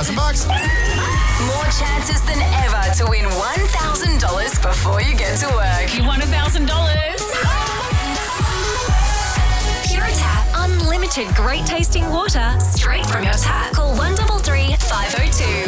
$1,000. More chances than ever to win $1,000 before you get to work. You won $1,000. Pure Tap. Unlimited great tasting water straight from your tap. Call 133 502.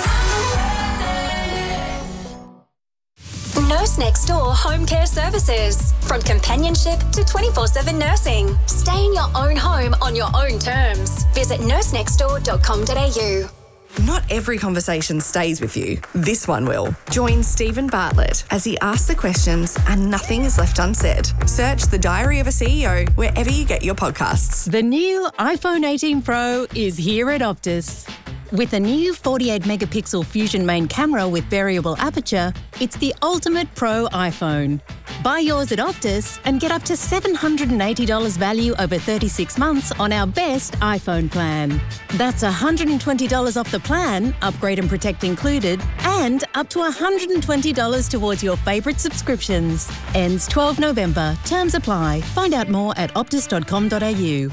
Nurse Next Door Home Care Services. From companionship to 24/7 nursing. Stay in your own home on your own terms. Visit nursenextdoor.com.au. Not every conversation stays with you. This one will. Join Stephen Bartlett as he asks the questions and nothing is left unsaid. Search The Diary of a CEO wherever you get your podcasts. The new iPhone 18 Pro is here at Optus. With a new 48-megapixel Fusion main camera with variable aperture, it's the ultimate pro iPhone. Buy yours at Optus and get up to $780 value over 36 months on our best iPhone plan. That's $120 off the plan, upgrade and protect included, and up to $120 towards your favourite subscriptions. Ends 12 November. Terms apply. Find out more at optus.com.au.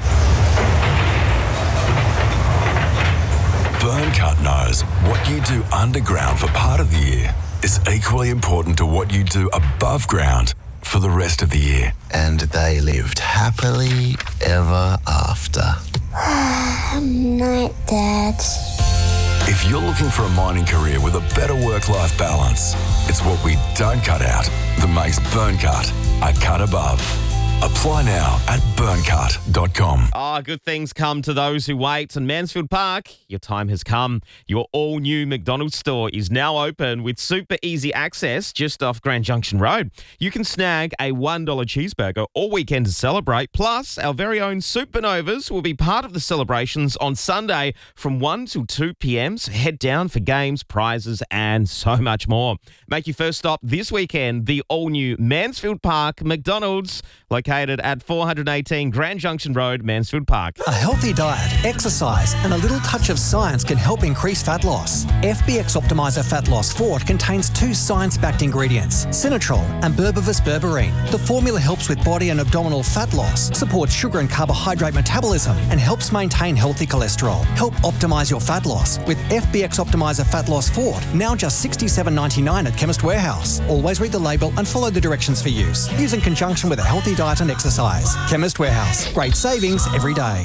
Burncut knows what you do underground for part of the year is equally important to what you do above ground for the rest of the year. And they lived happily ever after. Night, Dad. If you're looking for a mining career with a better work-life balance, it's what we don't cut out that makes Burncut a cut above. Apply now at burncut.com. Good things come to those who wait. And Mansfield Park, your time has come. Your all-new McDonald's store is now open with super easy access just off Grand Junction Road. You can snag a $1 cheeseburger all weekend to celebrate. Plus, our very own Supernovas will be part of the celebrations on Sunday from 1 till 2 p.m. So head down for games, prizes, and so much more. Make your first stop this weekend, the all-new Mansfield Park McDonald's, located at 418 Grand Junction Road, Mansfield Park. A healthy diet, exercise, and a little touch of science can help increase fat loss. FBX Optimizer Fat Loss Fort contains 2 science-backed ingredients, Sinatrol and Berberis berberine. The formula helps with body and abdominal fat loss, supports sugar and carbohydrate metabolism, and helps maintain healthy cholesterol. Help optimize your fat loss with FBX Optimizer Fat Loss Fort, now just $67.99 at Chemist Warehouse. Always read the label and follow the directions for use. Use in conjunction with a healthy diet and exercise. Chemist Warehouse. Great savings every day.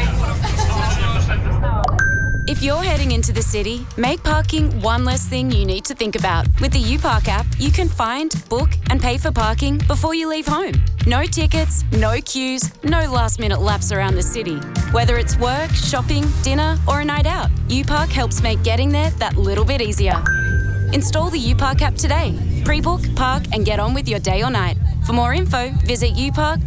If you're heading into the city, make parking one less thing you need to think about. With the UPark app, you can find, book and pay for parking before you leave home. No tickets, no queues, no last-minute laps around the city. Whether it's work, shopping, dinner or a night out, UPark helps make getting there that little bit easier. Install the UPark app today. Pre-book, park and get on with your day or night. For more info, visit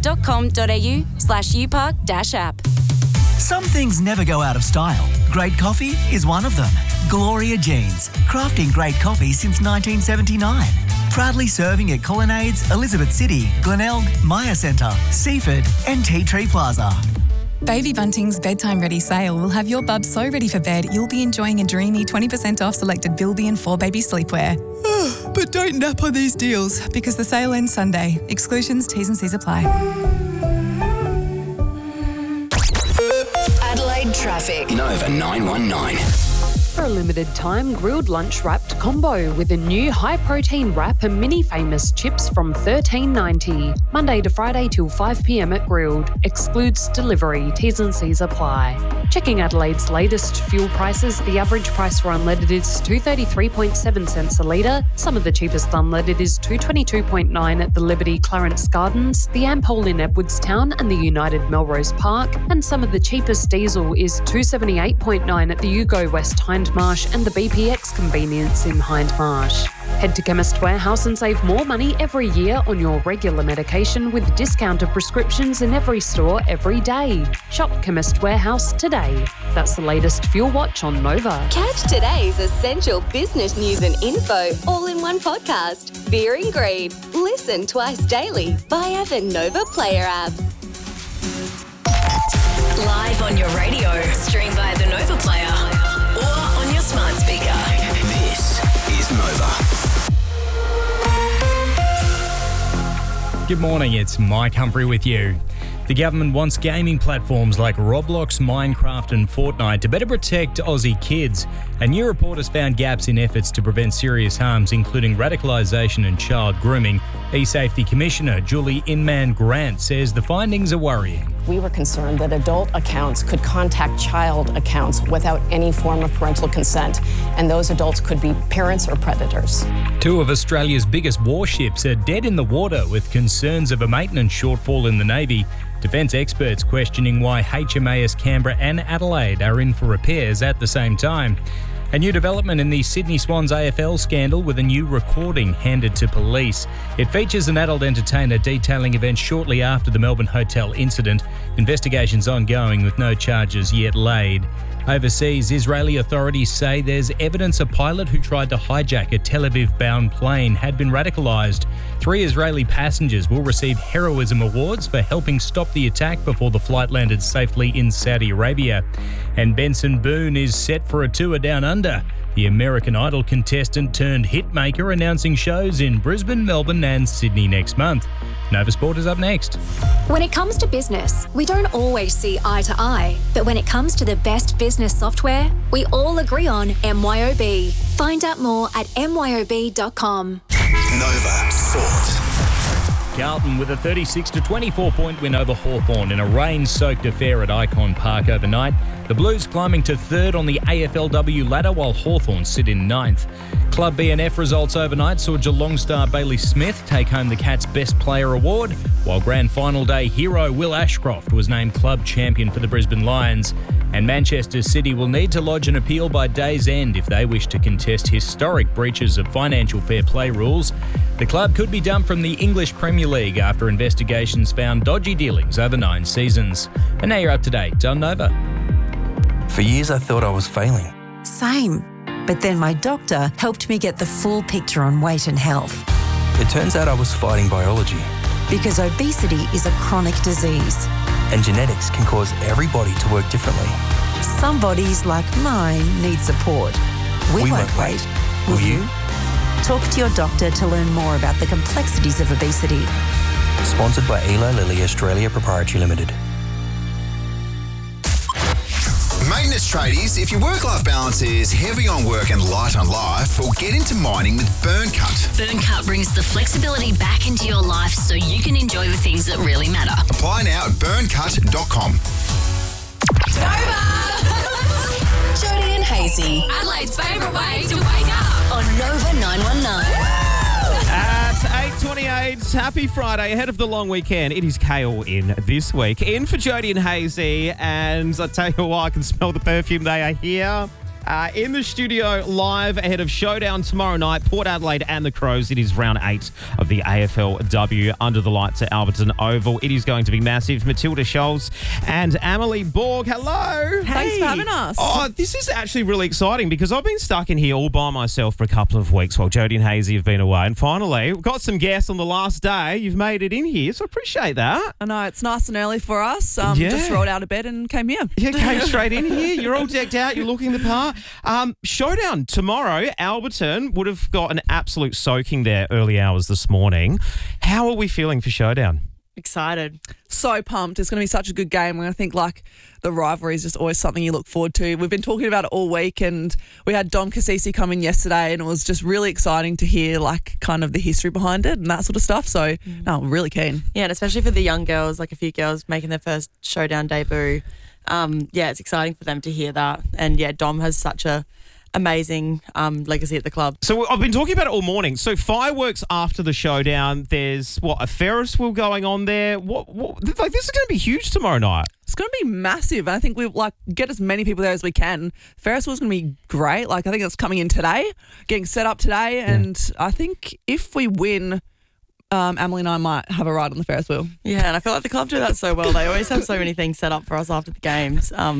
upark.com.au/upark-app. Some things never go out of style. Great coffee is one of them. Gloria Jeans, crafting great coffee since 1979. Proudly serving at Colonnades, Elizabeth City, Glenelg, Maya Centre, Seaford and Tea Tree Plaza. Baby Bunting's Bedtime Ready sale will have your bub so ready for bed you'll be enjoying a dreamy 20% off selected Bilby and 4Baby sleepwear. But don't nap on these deals because the sale ends Sunday. Exclusions, T's and C's apply. Adelaide traffic. Nova 919. For a limited time, grilled lunch wrapped combo with a new high-protein wrap and mini famous chips from $13.90. Monday to Friday till 5 p.m. at Grilled. Excludes delivery. T's and C's apply. Checking Adelaide's latest fuel prices, the average price for unleaded is $2.337 cents a litre. Some of the cheapest unleaded is $2.22.9 at the Liberty Clarence Gardens, the Ampol in Edwardstown and the United Melrose Park, and some of the cheapest diesel is $2.78.9 at the Yugo West Hindmarsh and the BPX convenience in Hindmarsh. Head to Chemist Warehouse and save more money every year on your regular medication with discounted prescriptions in every store every day. Shop Chemist Warehouse today. That's the latest Fuel Watch on Nova. Catch today's essential business news and info all in one podcast. Fear and Greed. Listen twice daily via the Nova Player app. Live on your radio, stream via the Nova Player or on your smart speaker. This is Nova. Good morning, it's Mike Humphrey with you. The government wants gaming platforms like Roblox, Minecraft and Fortnite to better protect Aussie kids. A new report has found gaps in efforts to prevent serious harms, including radicalisation and child grooming. eSafety Commissioner Julie Inman-Grant says the findings are worrying. We were concerned that adult accounts could contact child accounts without any form of parental consent, and those adults could be parents or predators. Two of Australia's biggest warships are dead in the water with concerns of a maintenance shortfall in the Navy. Defence experts questioning why HMAS Canberra and Adelaide are in for repairs at the same time. A new development in the Sydney Swans AFL scandal with a new recording handed to police. It features an adult entertainer detailing events shortly after the Melbourne hotel incident. Investigations ongoing with no charges yet laid. Overseas, Israeli authorities say there's evidence a pilot who tried to hijack a Tel Aviv-bound plane had been radicalised. 3 Israeli passengers will receive heroism awards for helping stop the attack before the flight landed safely in Saudi Arabia. And Benson Boone is set for a tour down under. The American Idol contestant turned hitmaker announcing shows in Brisbane, Melbourne and Sydney next month. Nova Sport is up next. When it comes to business, we don't always see eye to eye. But when it comes to the best business software, we all agree on MYOB. Find out more at myob.com. Nova Sport. Carlton with a 36-24 point win over Hawthorn in a rain-soaked affair at Icon Park overnight. The Blues climbing to 3rd on the AFLW ladder while Hawthorn sit in 9th. Club BNF results overnight saw Geelong star Bailey Smith take home the Cats' Best Player award, while Grand Final Day hero Will Ashcroft was named club champion for the Brisbane Lions. And Manchester City will need to lodge an appeal by day's end if they wish to contest historic breaches of financial fair play rules. The club could be dumped from the English Premier League after investigations found dodgy dealings over 9 seasons. And now you're up to date on Nova. For years I thought I was failing. Same. But then my doctor helped me get the full picture on weight and health. It turns out I was fighting biology. Because obesity is a chronic disease. And genetics can cause every body to work differently. Some bodies, like mine, need support. We won't wait. Will you? Talk to your doctor to learn more about the complexities of obesity. Sponsored by Eli Lilly Australia Proprietary Limited. Maintenance tradies, if your work-life balance is heavy on work and light on life, well, get into mining with Burncut. Burncut brings the flexibility back into your life so you can enjoy the things that really matter. Apply now at burncut.com. Jody and Hazy. Adelaide's favourite way to wake up on Nova 919. At 8:28, happy Friday, ahead of the long weekend. It is Kale in this week. In for Jody and Hazy, and I tell you what, I can smell the perfume. They are here. In the studio live ahead of Showdown tomorrow night, Port Adelaide and the Crows. It is round 8 of the AFLW under the lights at Alberton Oval. It is going to be massive. Matilda Scholes and Amelie Borg, hello. Thanks for having us. Oh, this is actually really exciting because I've been stuck in here all by myself for a couple of weeks while Jody and Hazy have been away. And finally, we've got some guests on the last day. You've made it in here, so I appreciate that. I know, it's nice and early for us. Just rolled out of bed and came here. Yeah, came straight in here. You're all decked out. You're looking the part. Showdown tomorrow. Alberton would have got an absolute soaking there early hours this morning. How are we feeling for Showdown? Excited. So pumped. It's going to be such a good game. And I think the rivalry is just always something you look forward to. We've been talking about it all week, and we had Dom Cassisi come in yesterday, and it was just really exciting to hear kind of the history behind it and that sort of stuff. So no, really keen. Yeah, and especially for the young girls, a few girls making their first Showdown debut. It's exciting for them to hear that. And Dom has such a amazing legacy at the club. So I've been talking about it all morning. So fireworks after the Showdown. There's a Ferris wheel going on there. This is going to be huge tomorrow night. It's going to be massive. I think we get as many people there as we can. Ferris wheel's going to be great. I think it's coming in today, getting set up today, and I think if we win, Emily and I might have a ride on the Ferris wheel. Yeah, and I feel like the club do that so well. They always have so many things set up for us after the games.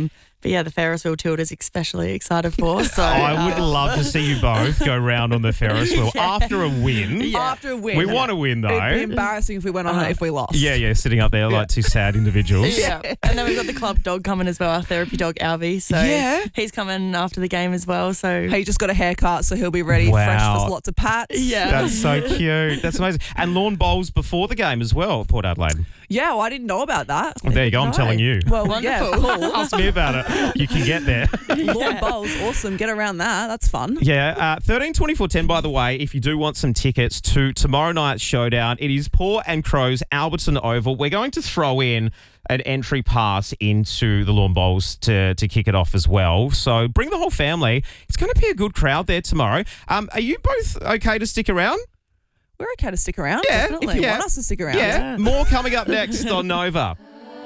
But yeah, the Ferris wheel tilt is especially excited for. So I would love to see you both go round on the Ferris wheel after a win. Yeah. After a win. We want to win, though. It'd be embarrassing if we went on it if we lost. Yeah, sitting up there like two sad individuals. Yeah. And then we've got the club dog coming as well, our therapy dog, Alvy. So he's coming after the game as well. So he just got a haircut, so he'll be ready, fresh for lots of pats. Yeah. That's so cute. That's amazing. And lawn bowls before the game as well, Port Adelaide. Yeah, well, I didn't know about that. Well, there you go. I'm telling you. Well, yeah, cool. Ask me about it. You can get there. Lawn bowls, awesome. Get around that. That's fun. Yeah, 13-24-10, by the way, if you do want some tickets to tomorrow night's showdown, it is Port and Crows, Alberton Oval. We're going to throw in an entry pass into the Lawn Bowls to kick it off as well. So bring the whole family. It's going to be a good crowd there tomorrow. Are you both okay to stick around? We're okay to stick around. Yeah. If you want us to stick around. Yeah. More coming up next on Nova.